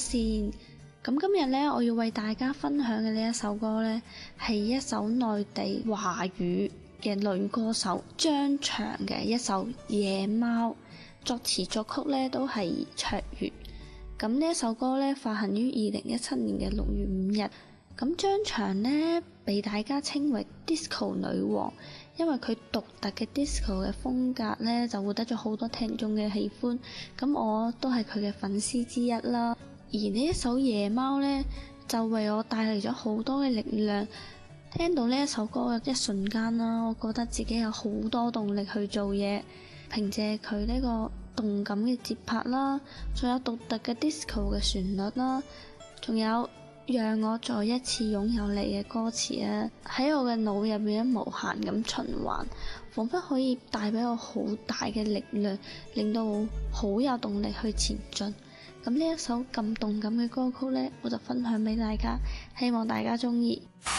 先。咁今日呢，我要為大家分享嘅呢一首歌呢，係一首內地華語嘅女歌手張翔嘅一首《野貓》，作詞作曲呢都係卓越。咁呢一首歌呢，發行於2017年嘅6月5日。咁張翔呢，被大家稱為 disco 女王，因為佢獨特嘅 disco 嘅風格呢，就獲得咗好多聽眾嘅喜歡。咁我都係佢嘅粉絲之一啦。而呢一首《野貓》呢，就為我帶嚟咗好多嘅力量。聽到呢一首歌嘅一瞬間啦，我覺得自己有好多動力去做嘢。憑借佢呢個動感嘅節拍啦，仲有獨特嘅 disco 嘅旋律啦，仲有讓我再一次擁有你嘅歌詞啊，喺我嘅腦入邊無限咁循環，彷彿可以帶俾我好大嘅力量，令到我好有動力去前進。咁呢一首咁動感嘅歌曲呢，我就分享俾大家，希望大家鍾意。